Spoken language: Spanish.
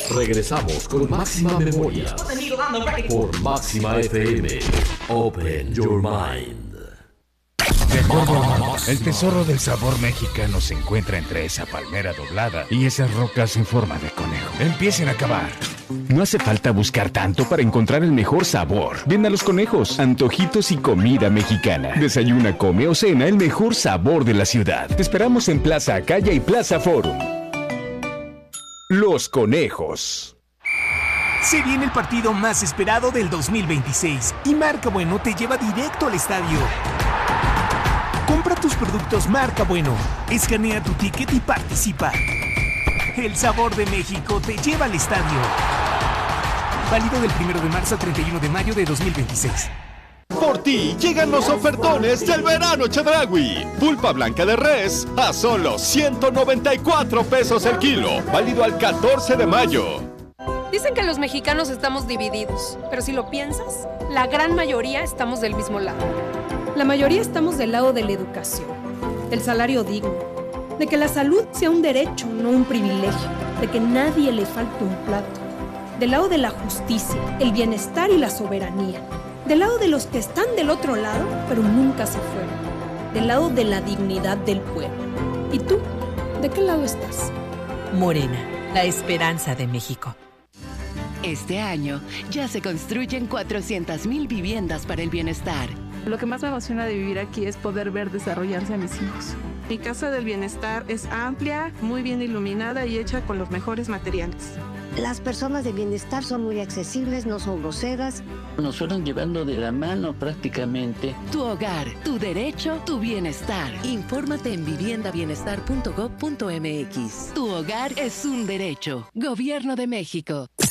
Regresamos con Máxima Memoria por Máxima FM. Open your mind. El tesoro del sabor mexicano se encuentra entre esa palmera doblada y esas rocas en forma de conejo. Empiecen a cavar. No hace falta buscar tanto para encontrar el mejor sabor. Ven a Los Conejos, antojitos y comida mexicana. Desayuna, come o cena el mejor sabor de la ciudad. Te esperamos en Plaza Acaya y Plaza Forum. Los Conejos. Se viene el partido más esperado del 2026 y Marca Bueno te lleva directo al estadio. Compra tus productos Marca Bueno, escanea tu ticket y participa. El sabor de México te lleva al estadio. Válido del 1 de marzo al 31 de mayo de 2026. Por ti llegan los ofertones del verano Chedraui. Pulpa blanca de res a solo 194 pesos el kilo. Válido al 14 de mayo. Dicen que los mexicanos estamos divididos, pero si lo piensas, la gran mayoría estamos del mismo lado. La mayoría estamos del lado de la educación, del salario digno, de que la salud sea un derecho, no un privilegio, de que nadie le falte un plato, del lado de la justicia, el bienestar y la soberanía, del lado de los que están del otro lado, pero nunca se fueron, del lado de la dignidad del pueblo. ¿Y tú? ¿De qué lado estás? Morena, la esperanza de México. Este año ya se construyen 400,000 viviendas para el bienestar. Lo que más me emociona de vivir aquí es poder ver desarrollarse a mis hijos. Mi casa del bienestar es amplia, muy bien iluminada y hecha con los mejores materiales. Las personas de bienestar son muy accesibles, no son groseras. Nos fueron llevando de la mano prácticamente. Tu hogar, tu derecho, tu bienestar. Infórmate en viviendabienestar.gov.mx. Tu hogar es un derecho. Gobierno de México.